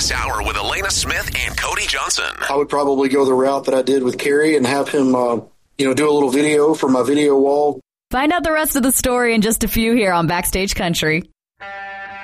this hour with Elena Smith and Cody Johnson. I would probably go the route that I did with Kerry and have him, do a little video for my video wall. Find out the rest of the story in just a few here on Backstage Country.